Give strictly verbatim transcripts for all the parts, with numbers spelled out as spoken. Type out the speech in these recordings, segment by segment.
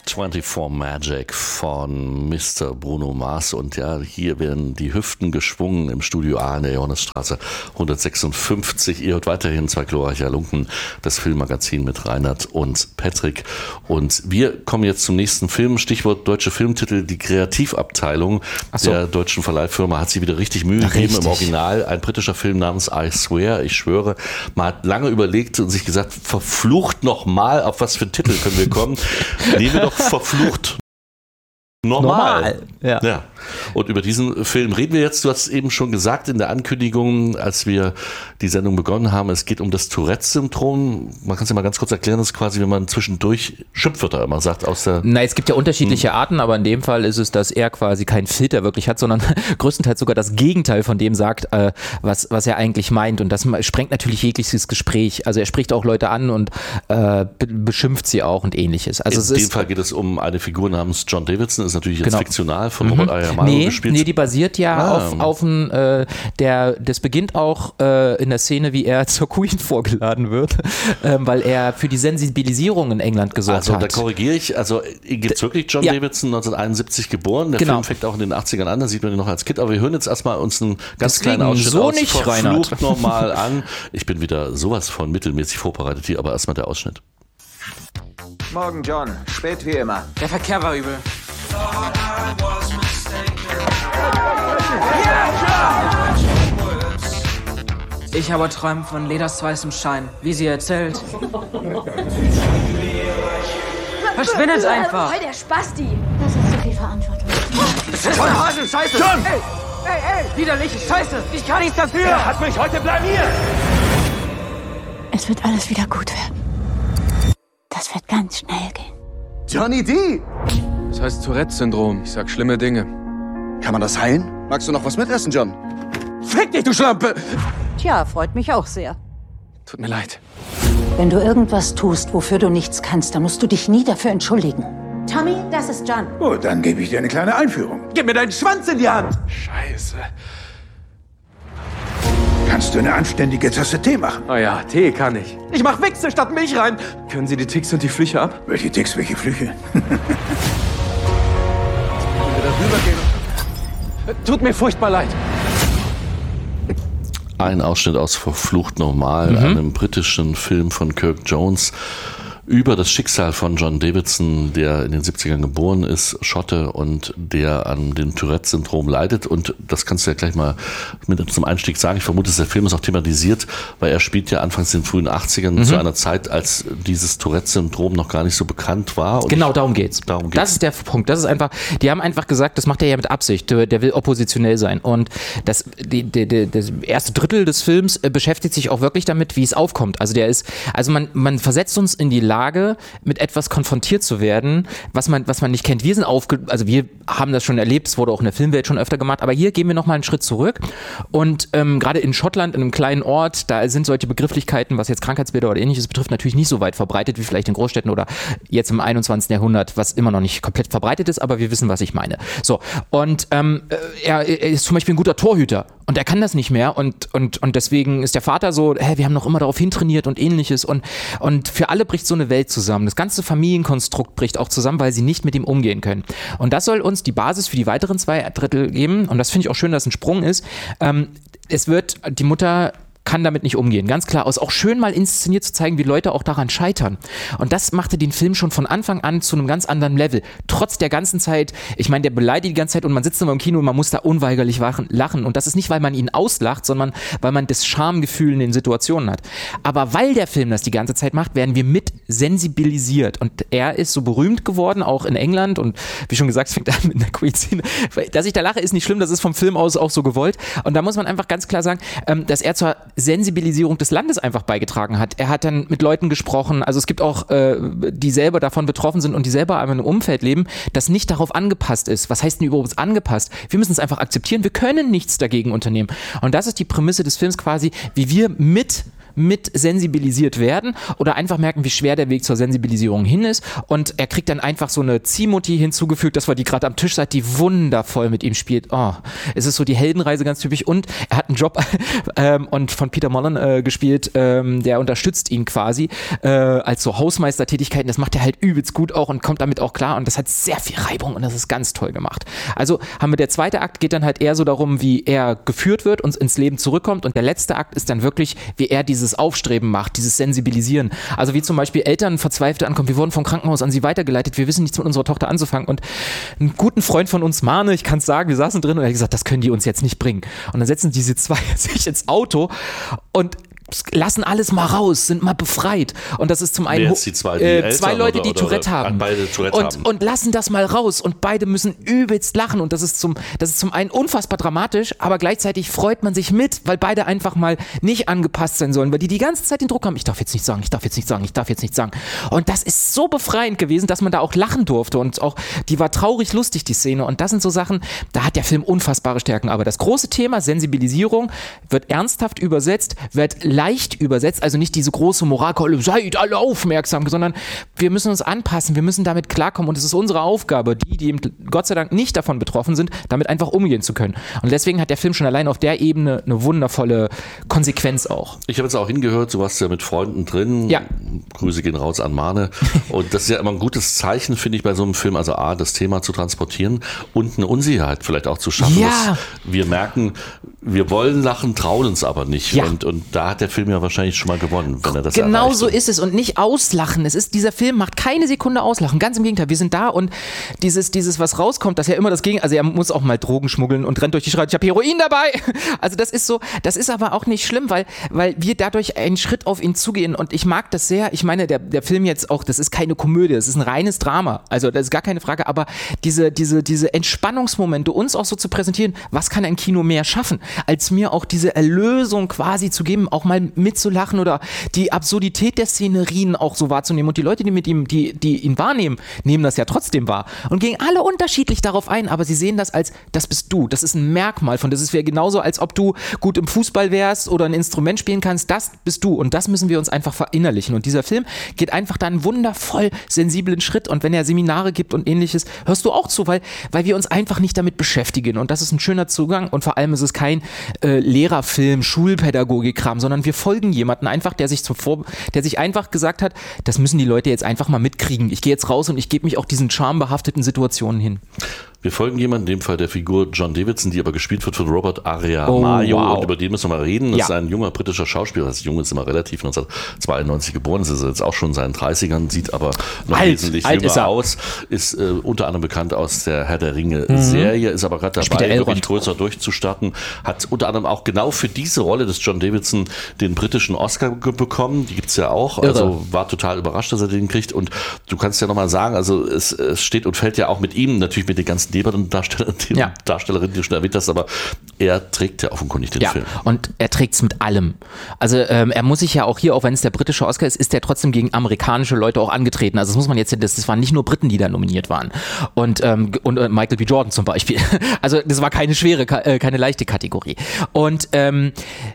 vierundzwanzig Magic von Mister Bruno Mars. Und ja, hier werden die Hüften geschwungen im Studio A in der Johannesstraße hundertsechsundfünfzig. Ihr hört weiterhin zwei glorreiche Halunken, das Filmmagazin mit Reinhard und Patrick. Und wir kommen jetzt zum nächsten Film. Stichwort deutsche Filmtitel. Die Kreativabteilung so. der deutschen Verleihfirma hat sich wieder richtig Mühe gegeben. Richtig. Im Original ein britischer Film namens I Swear, ich schwöre. Man hat lange überlegt und sich gesagt, verflucht nochmal, auf was für einen Titel können wir kommen. Nehmen wir doch verflucht normal. normal. Ja. ja. Und über diesen Film reden wir jetzt. Du hast eben schon gesagt in der Ankündigung, als wir die Sendung begonnen haben, es geht um das Tourette-Syndrom. Man kann es ja mal ganz kurz erklären, das ist quasi, wenn man zwischendurch Schimpfwörter immer sagt aus der... Na, es gibt ja unterschiedliche hm. Arten, aber in dem Fall ist es, dass er quasi keinen Filter wirklich hat, sondern größtenteils sogar das Gegenteil von dem sagt, äh, was, was er eigentlich meint. Und das sprengt natürlich jegliches Gespräch. Also er spricht auch Leute an und äh, beschimpft sie auch und ähnliches. Also in es dem ist, Fall geht es um eine Figur namens John Davidson, ist natürlich jetzt genau. fiktional von mhm. Robert Ayamaro nee, gespielt. Nee, die basiert ja ah. auf, auf ein, äh, der, das beginnt auch äh, in der Szene, wie er zur Queen vorgeladen wird, äh, weil er für die Sensibilisierung in England gesorgt also, hat. Also da korrigiere ich, also gibt es wirklich John ja. Davidson, neunzehnhunderteinundsiebzig geboren, der genau. Film fängt auch in den achtzigern an, da sieht man ihn noch als Kind, aber wir hören jetzt erstmal uns einen ganz Deswegen kleinen Ausschnitt so aus, nicht, verflucht nochmal an. Ich bin wieder sowas von mittelmäßig vorbereitet hier, aber erstmal der Ausschnitt. Morgen, John. Spät wie immer. Der Verkehr war übel. Ich habe Träume von Ledas weißem Schein, wie sie erzählt. Verschwindet einfach! Voll der Spasti! Das ist zu viel Verantwortung. Das ist voll Hasen, Scheiße! John! Ey, ey, ey! Widerlich, Scheiße! Ich kann nichts dafür! Er hat mich heute blamiert! Es wird alles wieder gut werden. Das wird ganz schnell gehen. Johnny D! Das heißt Tourette-Syndrom. Ich sag schlimme Dinge. Kann man das heilen? Magst du noch was mitessen, John? Fick dich, du Schlampe! Tja, freut mich auch sehr. Tut mir leid. Wenn du irgendwas tust, wofür du nichts kannst, dann musst du dich nie dafür entschuldigen. Tommy, das ist John. Gut, dann gebe ich dir eine kleine Einführung. Gib mir deinen Schwanz in die Hand! Scheiße. Kannst du eine anständige Tasse Tee machen? Oh ja, Tee kann ich. Ich mach Wichse statt Milch rein! Können Sie die Ticks und die Flüche ab? Welche Ticks, welche Flüche? Können wir da rübergehen? Tut mir furchtbar leid. Ein Ausschnitt aus Verflucht nochmal, mhm. einem britischen Film von Kirk Jones über das Schicksal von John Davidson, der in den siebzigern geboren ist, Schotte, und der an dem Tourette-Syndrom leidet. Und das kannst du ja gleich mal mit zum Einstieg sagen. Ich vermute, dass der Film ist auch thematisiert, weil er spielt ja anfangs in den frühen achtzigern mhm. zu einer Zeit, als dieses Tourette-Syndrom noch gar nicht so bekannt war. Und genau, darum geht's. darum geht's. Das ist der Punkt. Das ist einfach, die haben einfach gesagt, das macht er ja mit Absicht. Der will oppositionell sein. Und das, die, die, die, das erste Drittel des Films beschäftigt sich auch wirklich damit, wie es aufkommt. Also der ist, also man, man versetzt uns in die Lage, Lage, mit etwas konfrontiert zu werden, was man, was man nicht kennt. Wir sind aufge, also wir haben das schon erlebt, es wurde auch in der Filmwelt schon öfter gemacht, aber hier gehen wir nochmal einen Schritt zurück und ähm, gerade in Schottland, in einem kleinen Ort, da sind solche Begrifflichkeiten, was jetzt Krankheitsbilder oder ähnliches betrifft, natürlich nicht so weit verbreitet wie vielleicht in Großstädten oder jetzt im einundzwanzigsten Jahrhundert, was immer noch nicht komplett verbreitet ist, aber wir wissen, was ich meine. So, und ähm, er, er ist zum Beispiel ein guter Torhüter und er kann das nicht mehr und, und, und deswegen ist der Vater so, hä, wir haben noch immer darauf hintrainiert und ähnliches und, und für alle bricht so eine Welt zusammen. Das ganze Familienkonstrukt bricht auch zusammen, weil sie nicht mit ihm umgehen können. Und das soll uns die Basis für die weiteren zwei Drittel geben. Und das finde ich auch schön, dass ein Sprung ist. Ähm, es wird, die Mutter kann damit nicht umgehen. Ganz klar aus. Auch schön mal inszeniert zu zeigen, wie Leute auch daran scheitern. Und das machte den Film schon von Anfang an zu einem ganz anderen Level. Trotz der ganzen Zeit, ich meine, der beleidigt die ganze Zeit und man sitzt immer im Kino und man muss da unweigerlich lachen. Und das ist nicht, weil man ihn auslacht, sondern weil man das Schamgefühl in den Situationen hat. Aber weil der Film das die ganze Zeit macht, werden wir mit sensibilisiert. Und er ist so berühmt geworden, auch in England. Und wie schon gesagt, es fängt an mit einer Queen-Szene. Dass ich da lache, ist nicht schlimm. Das ist vom Film aus auch so gewollt. Und da muss man einfach ganz klar sagen, dass er zur Sensibilisierung des Landes einfach beigetragen hat. Er hat dann mit Leuten gesprochen, also es gibt auch, äh, die selber davon betroffen sind und die selber in einem Umfeld leben, das nicht darauf angepasst ist. Was heißt denn überhaupt angepasst? Wir müssen es einfach akzeptieren, wir können nichts dagegen unternehmen. Und das ist die Prämisse des Films quasi, wie wir mit mit sensibilisiert werden oder einfach merken, wie schwer der Weg zur Sensibilisierung hin ist. Und er kriegt dann einfach so eine Ziehmutti hinzugefügt, das war die gerade am Tisch seid, die wundervoll mit ihm spielt. Oh, es ist so die Heldenreise ganz typisch. Und er hat einen Job ähm, und von Peter Mullen äh, gespielt, ähm, der unterstützt ihn quasi äh, als so Hausmeistertätigkeiten. Das macht er halt übelst gut auch und kommt damit auch klar. Und das hat sehr viel Reibung und das ist ganz toll gemacht. Also haben wir der zweite Akt geht dann halt eher so darum, wie er geführt wird und ins Leben zurückkommt. Und der letzte Akt ist dann wirklich, wie er dieses Aufstreben macht, dieses Sensibilisieren. Also wie zum Beispiel Eltern verzweifelt ankommen, wir wurden vom Krankenhaus an sie weitergeleitet, wir wissen nichts mit unserer Tochter anzufangen. Und einen guten Freund von uns, Mane, ich kann es sagen, wir saßen drin und er hat gesagt, das können die uns jetzt nicht bringen. Und dann setzen diese zwei sich ins Auto und lassen alles mal raus, sind mal befreit. Und das ist zum einen jetzt die zwei, die äh, zwei Leute, oder, die Tourette oder haben. Beide Tourette und, haben. und lassen das mal raus. Und beide müssen übelst lachen. Und das ist zum, das ist zum einen unfassbar dramatisch, aber gleichzeitig freut man sich mit, weil beide einfach mal nicht angepasst sein sollen, weil die die ganze Zeit den Druck haben, ich darf jetzt nicht sagen, ich darf jetzt nicht sagen, ich darf jetzt nicht sagen. Und das ist so befreiend gewesen, dass man da auch lachen durfte. Und auch, die war traurig lustig, die Szene. Und das sind so Sachen, da hat der Film unfassbare Stärken. Aber das große Thema, Sensibilisierung, wird ernsthaft übersetzt, wird leicht übersetzt. Also nicht diese große Moralkeule, seid alle aufmerksam, sondern wir müssen uns anpassen, wir müssen damit klarkommen und es ist unsere Aufgabe, die, die eben Gott sei Dank nicht davon betroffen sind, damit einfach umgehen zu können. Und deswegen hat der Film schon allein auf der Ebene eine wundervolle Konsequenz auch. Ich habe jetzt auch hingehört, du warst ja mit Freunden drin. Ja. Grüße gehen raus an Mane. Und das ist ja immer ein gutes Zeichen, finde ich, bei so einem Film, also A, das Thema zu transportieren und eine Unsicherheit vielleicht auch zu schaffen. Ja. Wir merken, wir wollen lachen, trauen uns aber nicht. Ja. Und, und da hat der Film ja wahrscheinlich schon mal gewonnen, wenn er das Genau erreicht. so ist es und nicht auslachen. Es ist, dieser Film macht keine Sekunde auslachen. Ganz im Gegenteil. Wir sind da und dieses, dieses, was rauskommt, das ist ja immer das Gegenteil. Also er muss auch mal Drogen schmuggeln und rennt durch die Straße. Ich habe Heroin dabei. Also das ist so, das ist aber auch nicht schlimm, weil, weil wir dadurch einen Schritt auf ihn zugehen und ich mag das sehr. Ich meine, der, der Film jetzt auch, das ist keine Komödie, das ist ein reines Drama. Also das ist gar keine Frage, aber diese, diese, diese Entspannungsmomente uns auch so zu präsentieren, was kann ein Kino mehr schaffen, als mir auch diese Erlösung quasi zu geben, auch mal mitzulachen oder die Absurdität der Szenerien auch so wahrzunehmen und die Leute, die mit ihm, die, die ihn wahrnehmen, nehmen das ja trotzdem wahr und gehen alle unterschiedlich darauf ein, aber sie sehen das als, das bist du, das ist ein Merkmal von, das ist genauso, als ob du gut im Fußball wärst oder ein Instrument spielen kannst, das bist du und das müssen wir uns einfach verinnerlichen und dieser Film geht einfach da einen wundervoll sensiblen Schritt und wenn er Seminare gibt und ähnliches, hörst du auch zu, weil, weil wir uns einfach nicht damit beschäftigen und das ist ein schöner Zugang und vor allem ist es kein äh, Lehrerfilm, Schulpädagogik-Kram, sondern wir folgen jemanden einfach, der sich zum Vor- der sich einfach gesagt hat, das müssen die Leute jetzt einfach mal mitkriegen. Ich gehe jetzt raus und ich gebe mich auch diesen charmbehafteten Situationen hin. Wir folgen jemandem, in dem Fall der Figur John Davidson, die aber gespielt wird von Robert Aria-Mayo. Oh, wow. Und über den müssen wir mal reden. Das ja. ist ein junger britischer Schauspieler. Das Junge ist immer relativ neunzehnhundertzweiundneunzig geboren. Das ist jetzt auch schon in seinen dreißigern, sieht aber noch alt, wesentlich alt jünger aus. Ist äh, unter anderem bekannt aus der Herr der Ringe-Serie, mhm. ist aber gerade dabei, wirklich größer durchzustarten. Hat unter anderem auch genau für diese Rolle des John Davidson den britischen Oscar bekommen. Die gibt's ja auch. Irre. Also war total überrascht, dass er den kriegt. Und du kannst ja nochmal sagen, also es, es steht und fällt ja auch mit ihm, natürlich mit den ganzen Neberen Darsteller, die ja. Darstellerin, die du schon erwähnt hast, aber er trägt ja offenkundig den ja, Film. Und er trägt es mit allem. Also ähm, er muss sich ja auch hier, auch wenn es der britische Oscar ist, ist er trotzdem gegen amerikanische Leute auch angetreten. Also das muss man jetzt, das, das waren nicht nur Briten, die da nominiert waren. Und, ähm, und äh, Michael B. Jordan zum Beispiel. Also das war keine schwere, äh, keine leichte Kategorie. Und ähm,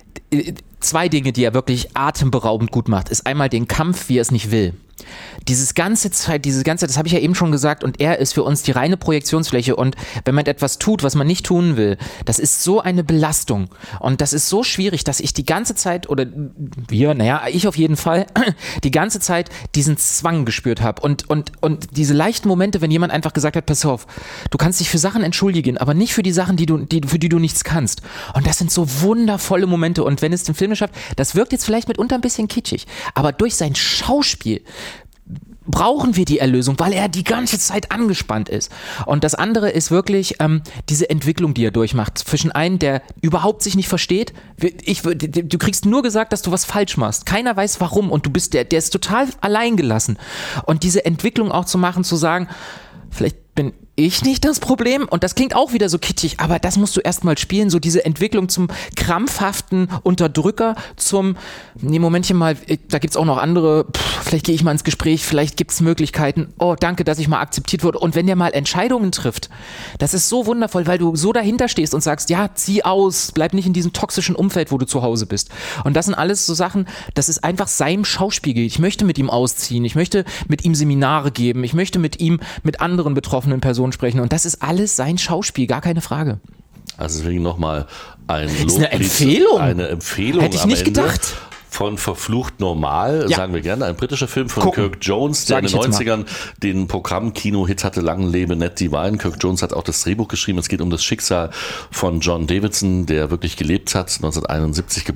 zwei Dinge, die er wirklich atemberaubend gut macht, ist einmal den Kampf, wie er es nicht will. Dieses ganze Zeit, dieses ganze, das habe ich ja eben schon gesagt, und er ist für uns die reine Projektionsfläche und wenn man etwas tut, was man nicht tun will, das ist so eine Belastung und das ist so schwierig, dass ich die ganze Zeit, oder wir, naja, ich auf jeden Fall, die ganze Zeit diesen Zwang gespürt habe und, und, und diese leichten Momente, wenn jemand einfach gesagt hat, pass auf, du kannst dich für Sachen entschuldigen, aber nicht für die Sachen, die du, die, für die du nichts kannst. Und das sind so wundervolle Momente und wenn es den Film schafft, das wirkt jetzt vielleicht mitunter ein bisschen kitschig, aber durch sein Schauspiel brauchen wir die Erlösung, weil er die ganze Zeit angespannt ist. Und das andere ist wirklich ähm, diese Entwicklung, die er durchmacht. Zwischen einem, der überhaupt sich nicht versteht. Ich, du kriegst nur gesagt, dass du was falsch machst. Keiner weiß warum und du bist der, der ist total alleingelassen. Und diese Entwicklung auch zu machen, zu sagen, vielleicht bin ich nicht das Problem. Und das klingt auch wieder so kitschig, aber das musst du erstmal spielen. So diese Entwicklung zum krampfhaften Unterdrücker, zum, nee, Momentchen mal, da gibt's auch noch andere, pff, vielleicht gehe ich mal ins Gespräch, vielleicht gibt's Möglichkeiten. Oh, danke, dass ich mal akzeptiert wurde. Und wenn der mal Entscheidungen trifft, das ist so wundervoll, weil du so dahinter stehst und sagst, ja, zieh aus, bleib nicht in diesem toxischen Umfeld, wo du zu Hause bist. Und das sind alles so Sachen, das ist einfach sein Schauspiel. Ich möchte mit ihm ausziehen, ich möchte mit ihm Seminare geben, ich möchte mit ihm mit anderen betroffenen Personen sprechen und das ist alles sein Schauspiel, gar keine Frage. Also deswegen nochmal ein Lob. Das ist eine Empfehlung. Eine Empfehlung Hätte ich am nicht Ende. gedacht. Von Verflucht Normal, ja. sagen wir gerne, ein britischer Film von Gucken. Kirk Jones, der Sag in den ich jetzt neunzigern den Programm-Kino-Hit hatte, Lang lebe Ned Divine. Kirk Jones hat auch das Drehbuch geschrieben. Es geht um das Schicksal von John Davidson, der wirklich gelebt hat, neunzehnhunderteinundsiebzig geboren